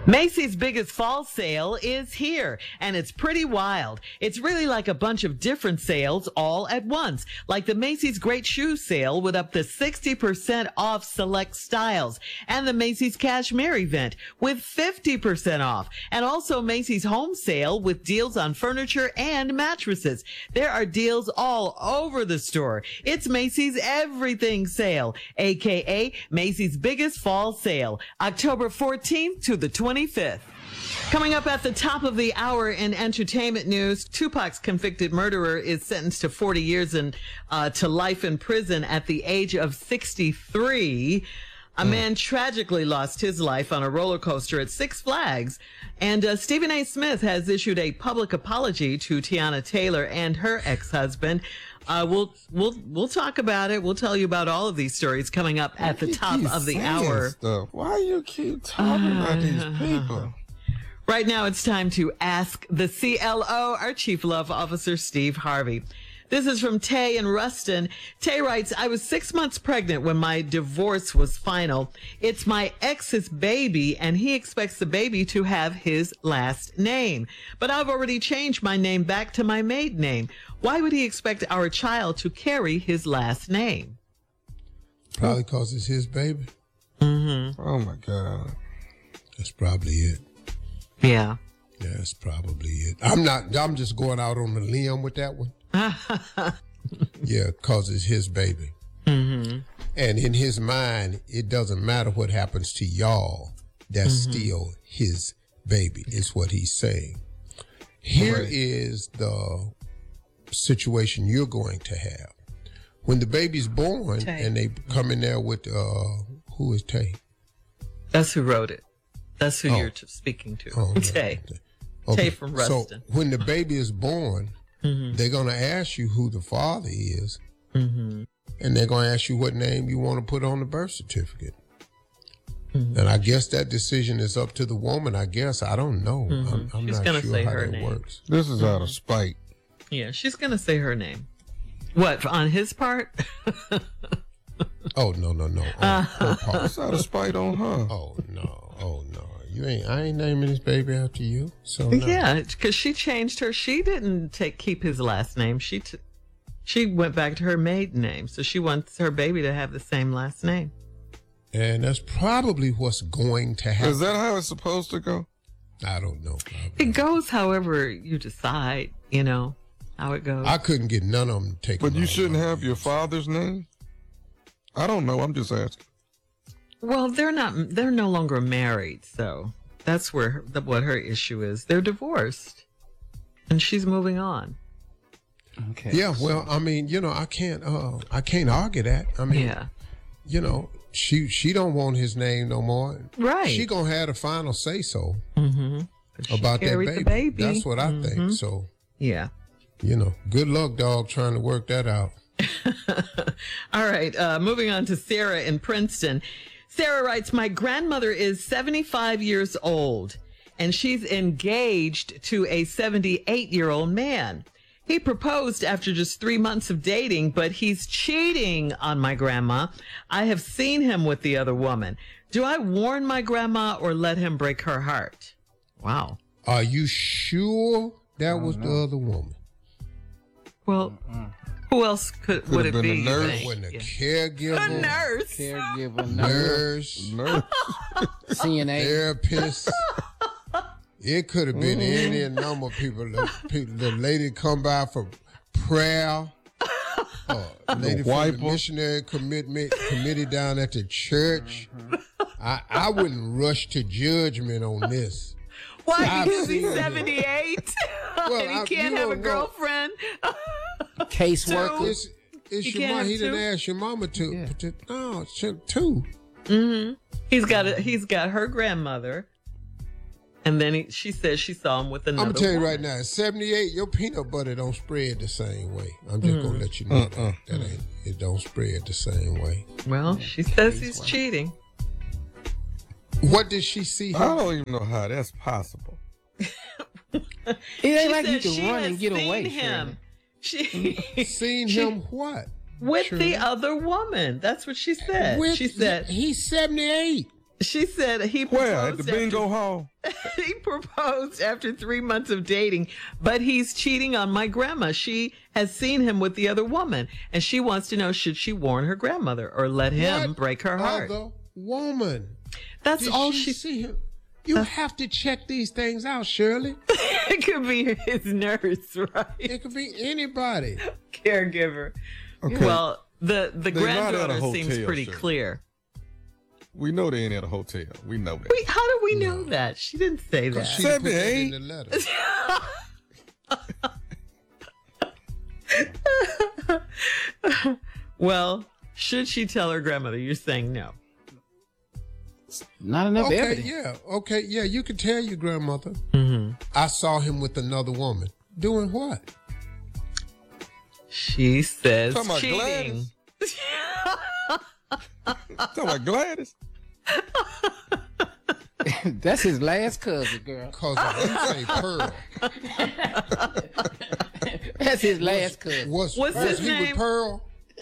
Macy's biggest fall sale is here, and it's pretty wild. It's really like a bunch of different sales all at once, like the Macy's Great Shoe Sale with up to 60% off select styles, and the Macy's Cashmere event with 50% off, and also Macy's Home Sale with deals on furniture and mattresses. There are deals all over the store. It's Macy's Everything Sale, aka Macy's biggest fall sale, October 14th to the 25th. Coming up at the top of the hour in entertainment news, Tupac's convicted murderer is sentenced to 40 years to life in prison at the age of 63. A man tragically lost his life on a roller coaster at Six Flags. And Stephen A. Smith has issued a public apology to Tiana Taylor and her ex-husband. We'll talk about it. We'll tell you about all of these stories coming up at the top of the hour. Stuff. Why you keep talking about these people? Right now, it's time to ask the CLO, our Chief Love Officer, Steve Harvey. This is from Tay in Ruston. Tay writes, I was 6 months pregnant when my divorce was final. It's my ex's baby, and he expects the baby to have his last name. But I've already changed my name back to my maiden name. Why would he expect our child to carry his last name? Probably because it's his baby. Mm-hmm. Oh, my God. That's probably it. Yeah. Yeah, that's probably it. I'm just going out on a limb with that one. Yeah, because it's his baby. Mm-hmm. And in his mind, it doesn't matter what happens to y'all. That's still his baby, is what he's saying. Here is the situation you're going to have. When the baby's born Tay. and they come in there with, who is Tay? That's who wrote it. That's who you're speaking to. Oh, Tay. Okay. Tay from Ruston. So when the baby is born, they're going to ask you who the father is. And they're going to ask you what name you want to put on the birth certificate. And I guess that decision is up to the woman, I guess. I don't know. I'm She's not gonna sure say how her that name. works. This is out of spite. Yeah, she's going to say her name. What, on his part? Oh, no. On her part. It's out of spite on her. Oh, no. I ain't naming this baby after you. So no. Yeah, because she changed her. She didn't keep his last name. She went back to her maiden name. So she wants her baby to have the same last name. And that's probably what's going to happen. Is that how it's supposed to go? I don't know. It goes however you decide, how it goes. I couldn't get none of them taken. But you shouldn't have your father's name? I don't know. I'm just asking. Well, they're no longer married, so that's what her issue is. They're divorced, and she's moving on. Okay. Yeah, well, I mean, I can't argue that. I mean, Yeah. She don't want his name no more. Right. She gonna have the final say so She about that carried baby. the baby. That's what I think. So, Yeah. good luck, dog, trying to work that out. All right. Moving on to Sarah in Princeton. Sarah writes, my grandmother is 75 years old, and she's engaged to a 78-year-old man. He proposed after just 3 months of dating, but he's cheating on my grandma. I have seen him with the other woman. Do I warn my grandma or let him break her heart? Wow. Are you sure that was the other woman? Well, who else would it been be? a you nurse. think? Wasn't a Yeah. caregiver, A nurse. Caregiver, nurse, CNA. therapist. It could have been any number of people. The lady come by for prayer. Lady from the wiper. missionary committee down at the church. I wouldn't rush to judgment on this. Why? I've Because he's seen it. 78 Well, and he can't you have a don't know. girlfriend. Caseworker. It's You your can't mom. have He didn't two? ask your mama to. Yeah. No, two. He's got her grandmother, and then she says she saw him with another. I'm gonna tell you woman. right now, at 78, your peanut butter don't spread the same way. I'm just gonna let you know that it don't spread the same way. Well, she says he's cheating. What did she see? I don't even know how that's possible. It ain't like She you said she can run has and get away, seen him. She Seen him what? with Shirley? the other woman. That's what she said. She said he's 78. She said he Where? At proposed the bingo hall? he proposed after 3 months of dating, but he's cheating on my grandma. She has seen him with the other woman, and she wants to know, should she warn her grandmother or let him What break her heart? other woman? That's Did all she she see him? You have to check these things out, Shirley. It could be his nurse, right? It could be anybody. Caregiver. Okay. Well, the not at a granddaughter seems hotel, pretty sir. clear. We know they ain't at a hotel. We know that. Wait, how do we know that? She didn't say that. She put that in 78. the letter. Well, should she tell her grandmother? You're saying no. Not enough Okay, evidence. yeah. Okay, yeah. You can tell your grandmother. Mm-hmm. I saw him with another woman. Doing what? She says Talking about cheating. Gladys? Talking about Gladys? That's his last cousin, girl. Because I didn't say Pearl. That's his last cousin. Was What's his he name? with Pearl?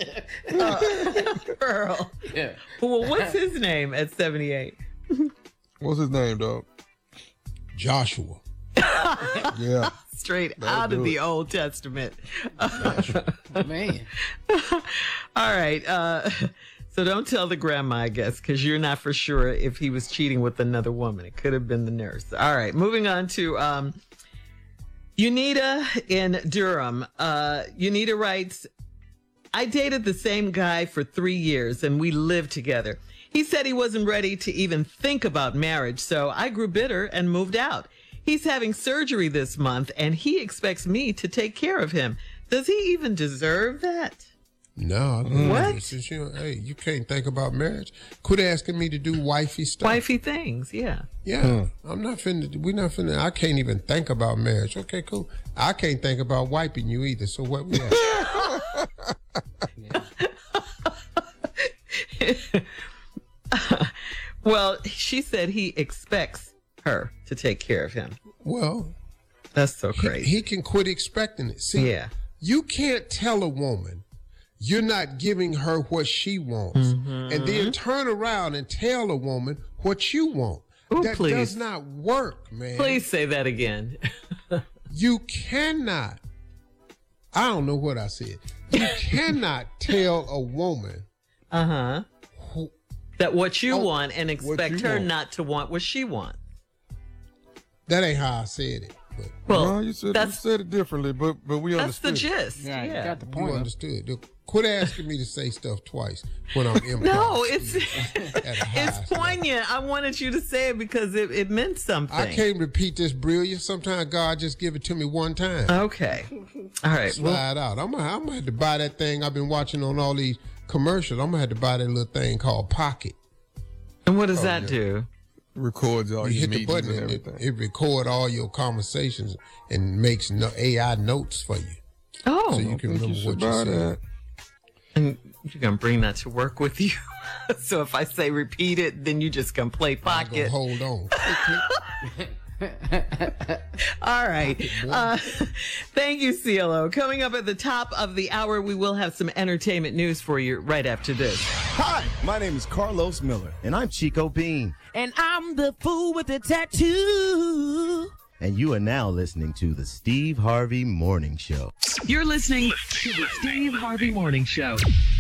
Pearl. Yeah. Well, what's his name at 78? What's his name, dog? Joshua. Yeah. Straight That'll out of do the it. Old Testament. Man. All right. So don't tell the grandma, I guess, because you're not for sure if he was cheating with another woman. It could have been the nurse. All right. Moving on to Unita in Durham. Unita writes, I dated the same guy for 3 years and we lived together. He said he wasn't ready to even think about marriage, so I grew bitter and moved out. He's having surgery this month and he expects me to take care of him. Does he even deserve that? No, I don't What? know. Since hey, you can't think about marriage. Quit asking me to do wifey stuff. Wifey things, yeah. Yeah, I'm not finna. We're not finna. I can't even think about marriage. Okay, cool. I can't think about wiping you either. So what we at? Well, she said he expects her to take care of him. Well, That's so crazy. he can quit expecting it. See, Yeah. you can't tell a woman you're not giving her what she wants, and then turn around and tell a woman what you want. Ooh, that please. does not work, man. Please say that again. You cannot. I don't know what I said. You cannot tell a woman Uh-huh. who, That what you Oh, want and expect you her want. not to want what she wants. that ain't how I said it. But Well, No, you said it differently, but we that's the understood. gist. Yeah, you Yeah. got the you point. understood. Quit asking me to say stuff twice when I'm improv. No, it's at a high it's level. poignant. I wanted you to say it because it meant something. I can't repeat this brilliance. Sometimes God just give it to me one time. Okay. All right. Well, Slide out. I'm gonna have to buy that thing I've been watching on all these commercials. I'm gonna have to buy that little thing called Pocket. and what does that do? Records all You your hit the meetings button and and everything. it record all your conversations and makes AI notes for you, Oh, so you can I think remember should what you buy said. that. and you're gonna bring that to work with you. So if I say repeat it, then you just gonna play I'm gonna pocket. hold on. All right. Thank you, CLO. Coming up at the top of the hour, we will have some entertainment news for you right after this. Hi, my name is Carlos Miller, and I'm Chico Bean. And I'm the fool with the tattoo. And you are now listening to the Steve Harvey Morning Show. You're listening to the Steve Harvey Morning Show.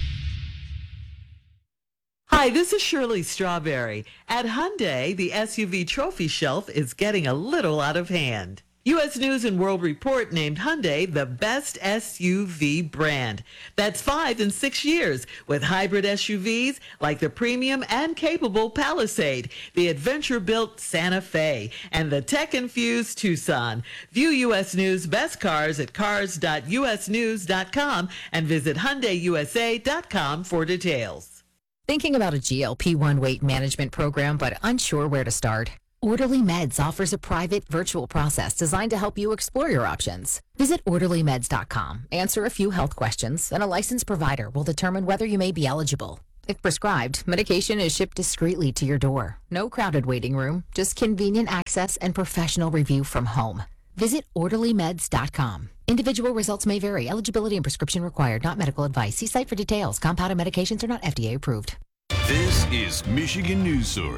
Hi, this is Shirley Strawberry. At Hyundai, the SUV trophy shelf is getting a little out of hand. U.S. News and World Report named Hyundai the best SUV brand. That's 5 in 6 years with hybrid SUVs like the premium and capable Palisade, the adventure-built Santa Fe, and the tech-infused Tucson. View U.S. News best cars at cars.usnews.com and visit HyundaiUSA.com for details. Thinking about a GLP-1 weight management program but unsure where to start? Orderly Meds offers a private virtual process designed to help you explore your options. Visit orderlymeds.com, answer a few health questions, and a licensed provider will determine whether you may be eligible. If prescribed, medication is shipped discreetly to your door. No crowded waiting room, just convenient access and professional review from home. Visit orderlymeds.com. Individual results may vary. Eligibility and prescription required, not medical advice. See site for details. Compounded medications are not FDA approved. This is Michigan News Source.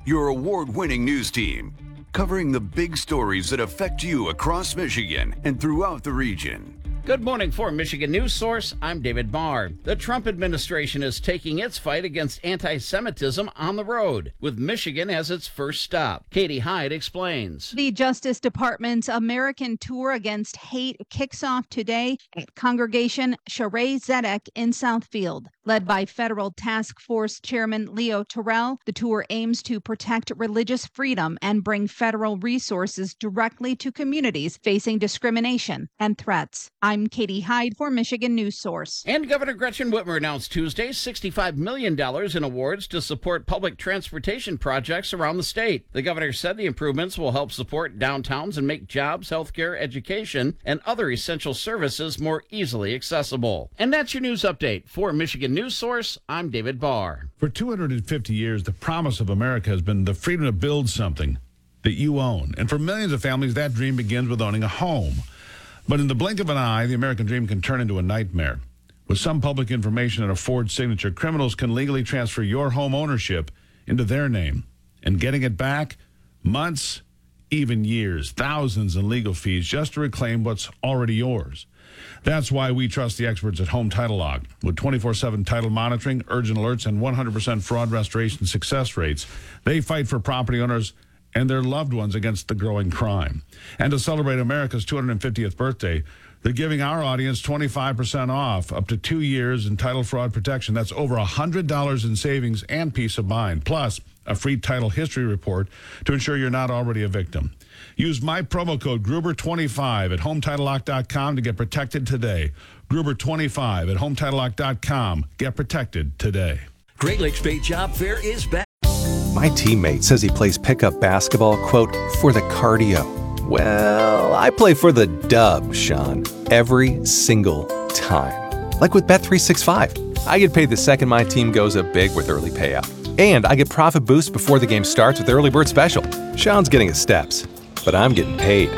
your award-winning news team, covering the big stories that affect you across Michigan and throughout the region. Good morning for Michigan News Source. I'm David Barr. The Trump administration is taking its fight against anti-Semitism on the road, with Michigan as its first stop. Katie Hyde explains. The Justice Department's American Tour Against Hate kicks off today at Congregation Sharei Zedek in Southfield. Led by Federal Task Force Chairman Leo Terrell, the tour aims to protect religious freedom and bring federal resources directly to communities facing discrimination and threats. I'm Katie Hyde for Michigan News Source. And Governor Gretchen Whitmer announced Tuesday $65 million in awards to support public transportation projects around the state. The governor said the improvements will help support downtowns and make jobs, healthcare, education, and other essential services more easily accessible. And that's your news update. For Michigan News Source, I'm David Barr. For 250 years, the promise of America has been the freedom to build something that you own. And for millions of families, that dream begins with owning a home. But in the blink of an eye, the American dream can turn into a nightmare. With some public information and a forged signature, criminals can legally transfer your home ownership into their name. And getting it back, months, even years, thousands in legal fees just to reclaim what's already yours. That's why we trust the experts at Home Title Lock. With 24/7 title monitoring, urgent alerts, and 100% fraud restoration success rates, they fight for property owners and their loved ones against the growing crime. And to celebrate America's 250th birthday, they're giving our audience 25% off up to 2 years in title fraud protection. That's over $100 in savings and peace of mind, plus a free title history report to ensure you're not already a victim. Use my promo code Gruber25 at HometitleLock.com to get protected today. Gruber25 at HometitleLock.com. Get protected today. Great Lakes Bay Job Fair is back. My teammate says he plays pickup basketball, quote, for the cardio. Well, I play for the dub, Sean, every single time. Like with Bet365. I get paid the second my team goes up big with early payout. And I get profit boost before the game starts with Early Bird Special. Sean's getting his steps, but I'm getting paid.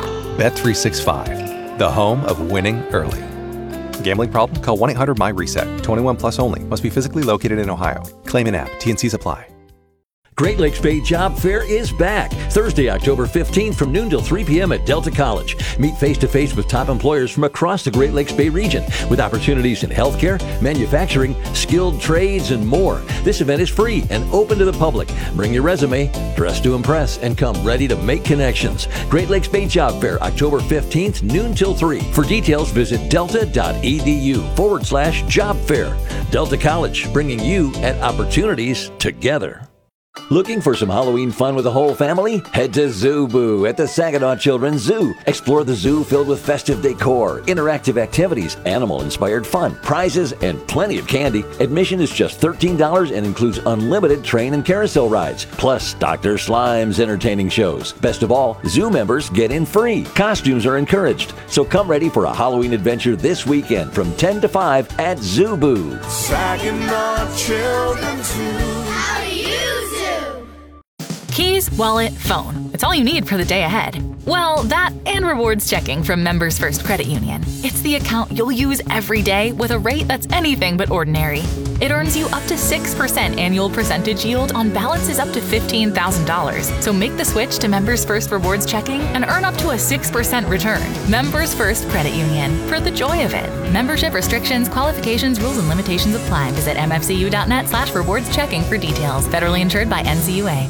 Bet365, the home of winning early. Gambling problem? Call 1-800-MY-RESET. 21 plus only. Must be physically located in Ohio. Claim in app. T&Cs apply. Great Lakes Bay Job Fair is back. Thursday, October 15th from noon till 3 p.m. at Delta College. Meet face-to-face with top employers from across the Great Lakes Bay region with opportunities in healthcare, manufacturing, skilled trades, and more. This event is free and open to the public. Bring your resume, dress to impress, and come ready to make connections. Great Lakes Bay Job Fair, October 15th, noon till 3. For details, visit delta.edu/job fair. Delta College, bringing you at opportunities together. Looking for some Halloween fun with the whole family? Head to Zoo-Boo at the Saginaw Children's Zoo. Explore the zoo filled with festive decor, interactive activities, animal-inspired fun, prizes, and plenty of candy. Admission is just $13 and includes unlimited train and carousel rides, plus Dr. Slime's entertaining shows. Best of all, zoo members get in free. Costumes are encouraged. So come ready for a Halloween adventure this weekend from 10 to 5 at Zoo-Boo. Saginaw Children's Zoo. Keys, wallet, phone. It's all you need for the day ahead. Well, that and rewards checking from Members First Credit Union. It's the account you'll use every day with a rate that's anything but ordinary. It earns you up to 6% annual percentage yield on balances up to $15,000. So make the switch to Members First Rewards Checking and earn up to a 6% return. Members First Credit Union. For the joy of it. Membership restrictions, qualifications, rules, and limitations apply. Visit mfcu.net/rewards checking for details. Federally insured by NCUA.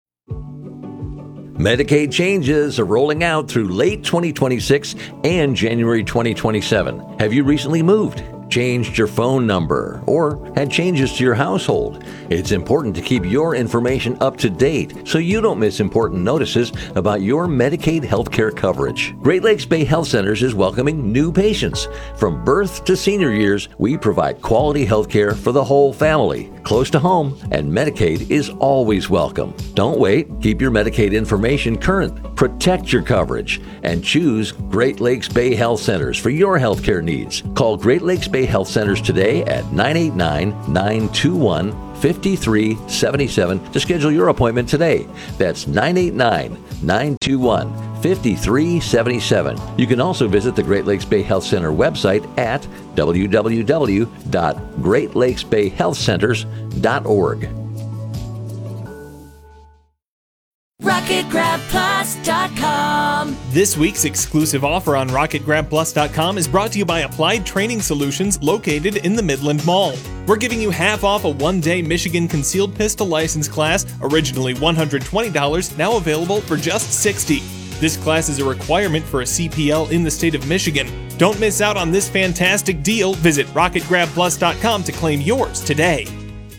Medicaid changes are rolling out through late 2026 and January 2027. Have you recently moved, changed your phone number, or had changes to your household? It's important to keep your information up to date so you don't miss important notices about your Medicaid healthcare coverage. Great Lakes Bay Health Centers is welcoming new patients. From birth to senior years, we provide quality healthcare for the whole family, close to home, and Medicaid is always welcome. Don't wait. Keep your Medicaid information current. Protect your coverage and choose Great Lakes Bay Health Centers for your healthcare needs. Call Great Lakes Bay Health Centers today at 989-921-5377 to schedule your appointment today. That's 989-921-5377. You can also visit the Great Lakes Bay Health Center website at www.greatlakesbayhealthcenters.org. RocketGrabPlus.com. This week's exclusive offer on RocketGrabPlus.com is brought to you by Applied Training Solutions located in the Midland Mall. We're giving you half off a one-day Michigan concealed pistol license class, originally $120, now available for just $60. This class is a requirement for a CPL in the state of Michigan. Don't miss out on this fantastic deal. Visit RocketGrabPlus.com to claim yours today.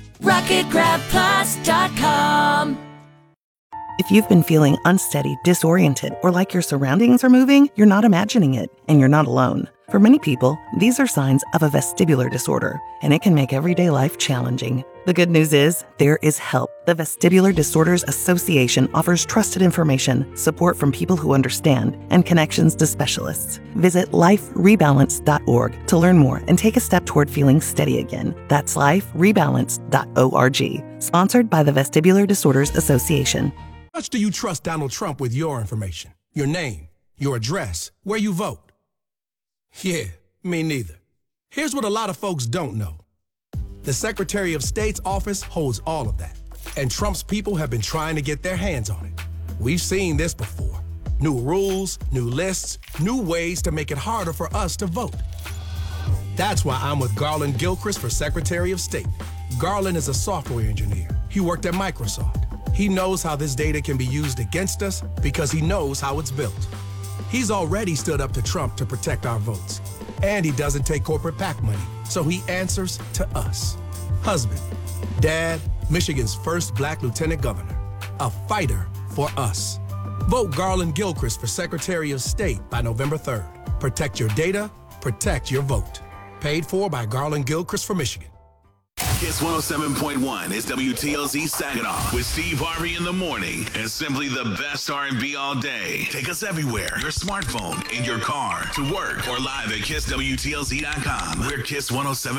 RocketGrabPlus.com. If you've been feeling unsteady, disoriented, or like your surroundings are moving, you're not imagining it, and you're not alone. For many people, these are signs of a vestibular disorder, and it can make everyday life challenging. The good news is, there is help. The Vestibular Disorders Association offers trusted information, support from people who understand, and connections to specialists. Visit liferebalance.org to learn more and take a step toward feeling steady again. That's liferebalance.org. Sponsored by the Vestibular Disorders Association. How much do you trust Donald Trump with your information? Your name, your address, where you vote? Yeah, me neither. Here's what a lot of folks don't know. The Secretary of State's office holds all of that, and Trump's people have been trying to get their hands on it. We've seen this before. New rules, new lists, new ways to make it harder for us to vote. That's why I'm with Garland Gilchrist for Secretary of State. Garland is a software engineer. He worked at Microsoft. He knows how this data can be used against us because he knows how it's built. He's already stood up to Trump to protect our votes. And he doesn't take corporate PAC money, so he answers to us. Husband, dad, Michigan's first black lieutenant governor, a fighter for us. Vote Garland Gilchrist for Secretary of State by November 3rd. Protect your data, protect your vote. Paid for by Garland Gilchrist for Michigan. Kiss 107.1 is WTLZ Saginaw with Steve Harvey in the morning and simply the best R&B all day. Take us everywhere. Your smartphone, in your car, to work, or live at KissWTLZ.com. We're Kiss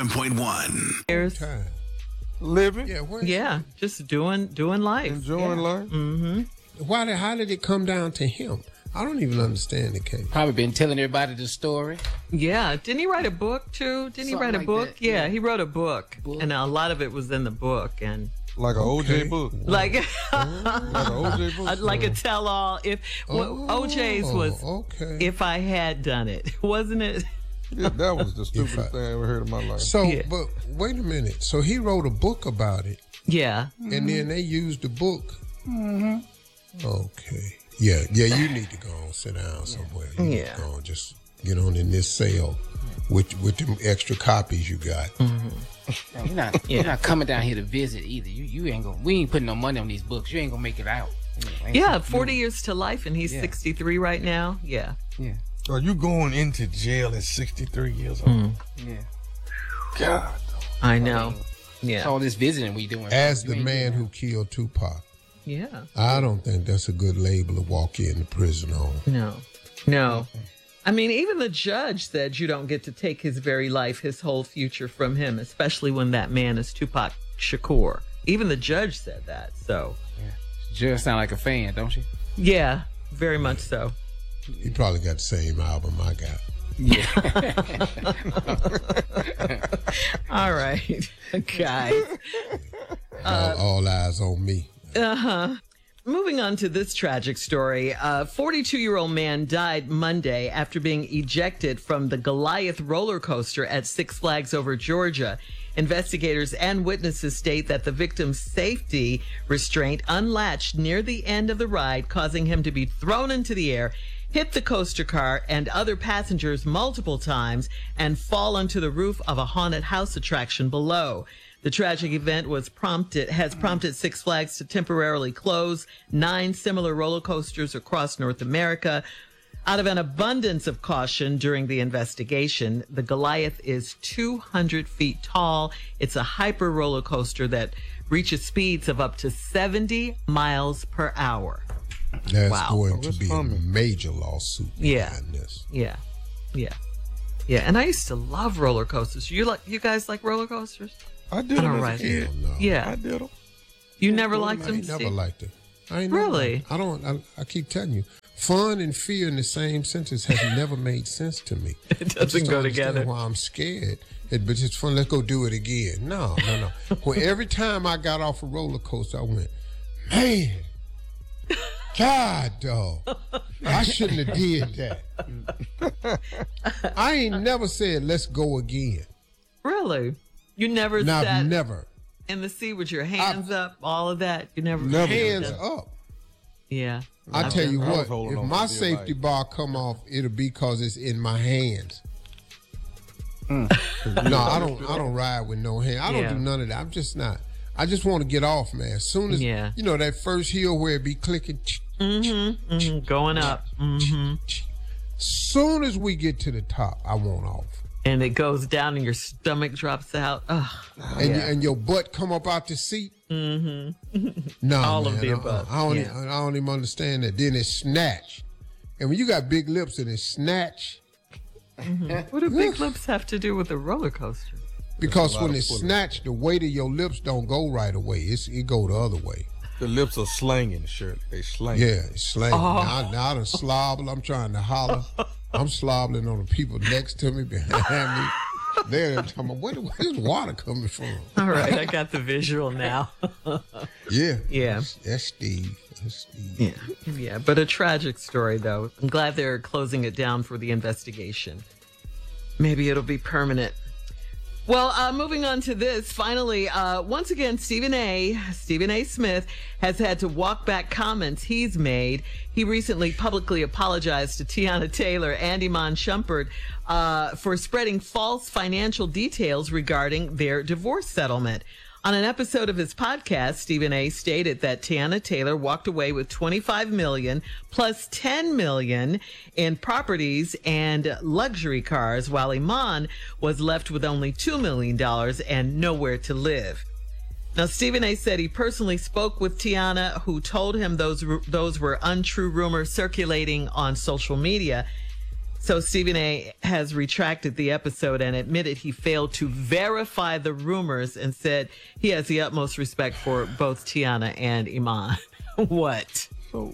107.1. Living? Yeah, just doing life. Enjoying life? Mm-hmm. How did it come down to him? I don't even understand the case. Probably been telling everybody the story. Yeah. Didn't he write a book, too? Didn't he write a book? That, yeah, he wrote a book. And a lot of it was in the book. And like an OJ book. Like an OJ book? Like a tell-all. OJ's was If I Had Done It, wasn't it? Yeah, that was the stupidest thing I ever heard in my life. So, but wait a minute. So he wrote a book about it. Yeah. And then they used the book. Mm-hmm. Okay. Yeah, you need to go and sit down somewhere. You need to go and just get on in this sale with them extra copies you got. Mm-hmm. You're not coming down here to visit either. You ain't gonna. We ain't putting no money on these books. You ain't gonna make it out. 40 years to life, and he's 63 right now. Yeah. Are you going into jail at 63 years old? Yeah. God. I know. It's all this visiting we doing. As the man who killed Tupac. Yeah. I don't think that's a good label to walk into prison on. No. I mean, even the judge said you don't get to take his very life, his whole future from him, especially when that man is Tupac Shakur. Even the judge said that, so. Yeah. Judge sound like a fan, don't she? Yeah, very much so. He probably got the same album I got. Yeah. All right, guys. All eyes on me. Moving on to this tragic story. A 42-year-old man died Monday after being ejected from the Goliath roller coaster at Six Flags Over Georgia. Investigators and witnesses state that the victim's safety restraint unlatched near the end of the ride, causing him to be thrown into the air, hit the coaster car and other passengers multiple times, and fall onto the roof of a haunted house attraction below. The tragic event has prompted Six Flags to temporarily close 9 similar roller coasters across North America. Out of an abundance of caution during the investigation, the Goliath is 200 feet tall. It's a hyper roller coaster that reaches speeds of up to 70 miles per hour. That's going to be a major lawsuit behind this. Yeah. And I used to love roller coasters. You guys like roller coasters? I did them as a kid. Yeah. I did them. You never liked them? I never liked it. Really? I keep telling you, fun and fear in the same sentence has never made sense to me. It doesn't go together. Why I'm scared. But it's fun. Let's go do it again. No. Well, every time I got off a roller coaster, I went, man, God, dog. I shouldn't have did that. I ain't never said, let's go again. Really? You never No, sat never. in the sea with your hands up, all of that? You never Hands up. Yeah. I tell you I was what, holding if on my for dear safety life. bar come off, it'll be because it's in my hands. No, I don't ride with no hand. I don't Yeah. do none of that. I'm just not. I just want to get off, man. As soon as you know that first hill where it be clicking. Going up. Soon as we get to the top, I want off. And it goes down and your stomach drops out. Ugh. And your butt come up out the seat. No, All man, of the above. I don't even understand that. Then it's snatch. And when you got big lips and it's snatch. What do big lips have to do with a roller coaster? Because when it's snatched, the weight of your lips don't go right away. It go the other way. The lips are slanging, Shirley. They slanging. Yeah, it's slanging. Now I done slobbled. I'm trying to holler. I'm slobbering on the people next to me, behind me. They're talking about, where's water coming from? All right, I got the visual now. Yeah. Yeah. That's Steve. Yeah, but a tragic story, though. I'm glad they're closing it down for the investigation. Maybe it'll be permanent. Well, moving on to this, finally, once again, Stephen A. Smith has had to walk back comments he's made. He recently publicly apologized to Tiana Taylor and Iman Shumpert for spreading false financial details regarding their divorce settlement. On an episode of his podcast, Stephen A. stated that Tiana Taylor walked away with $25 million plus $10 million in properties and luxury cars, while Iman was left with only $2 million and nowhere to live. Now, Stephen A. said he personally spoke with Tiana, who told him those were untrue rumors circulating on social media. So Stephen A. has retracted the episode and admitted he failed to verify the rumors and said he has the utmost respect for both Tiana and Iman. What? Well,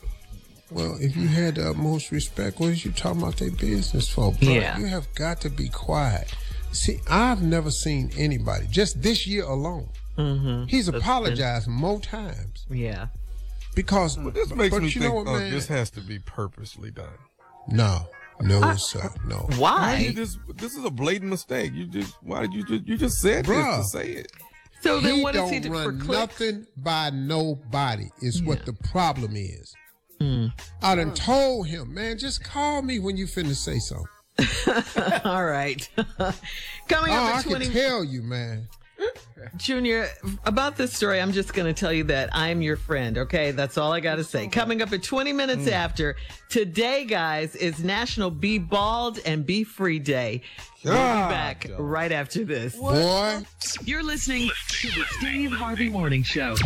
if you had the utmost respect, what is you talking about their business for? Bro, Yeah. You have got to be quiet. See, I've never seen anybody, just this year alone, he's apologized more times. Yeah. Because, This makes but me you think know what, man? this has to be purposely done. No, sir, no. Why? This is a blatant mistake. You just said Bruh. this to say it. So then He what does he don't do for run clicks? nothing by nobody is what the problem is. I done told him, man, just call me when you finna say something. All right. Coming up I at 20 can tell you, man. Junior, about this story, I'm just going to tell you that I'm your friend, okay? That's all I got to say. Coming up at 20 minutes after, today, guys, is National Be Bald and Be Free Day. We'll be back right after this. Boy. You're listening to the Steve Harvey Morning Show.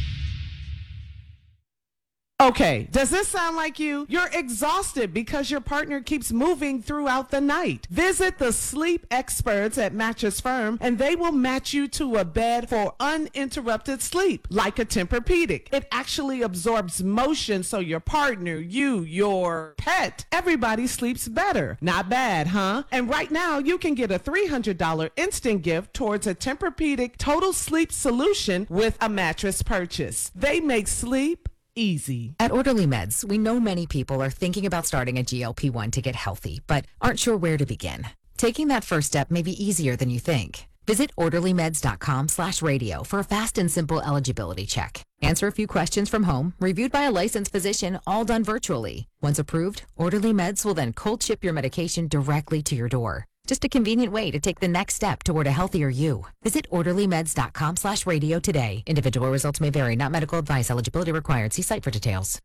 Okay, does this sound like you? You're exhausted because your partner keeps moving throughout the night. Visit the sleep experts at Mattress Firm and they will match you to a bed for uninterrupted sleep, like a Tempur-Pedic. It actually absorbs motion so your partner, you, your pet, everybody sleeps better. Not bad, huh? And right now you can get a $300 instant gift towards a Tempur-Pedic Total Sleep Solution with a mattress purchase. They make sleep easy. At Orderly Meds, we know many people are thinking about starting a GLP-1 to get healthy, but aren't sure where to begin. Taking that first step may be easier than you think. Visit orderlymeds.com/radio for a fast and simple eligibility check. Answer a few questions from home, reviewed by a licensed physician, all done virtually. Once approved, Orderly Meds will then cold ship your medication directly to your door. Just a convenient way to take the next step toward a healthier you. Visit orderlymeds.com/radio today. Individual results may vary, not medical advice. Eligibility required. See site for details.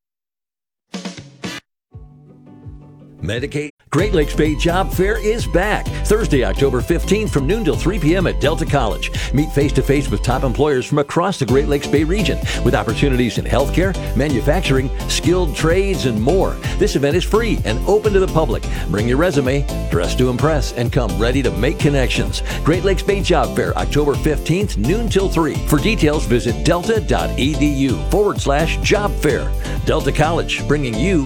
Medicaid. Great Lakes Bay Job Fair is back. Thursday, October 15th from noon till 3 p.m. at Delta College. Meet face-to-face with top employers from across the Great Lakes Bay region with opportunities in healthcare, manufacturing, skilled trades, and more. This event is free and open to the public. Bring your resume, dress to impress, and come ready to make connections. Great Lakes Bay Job Fair, October 15th, noon till 3. For details, visit delta.edu/job fair. Delta College, bringing you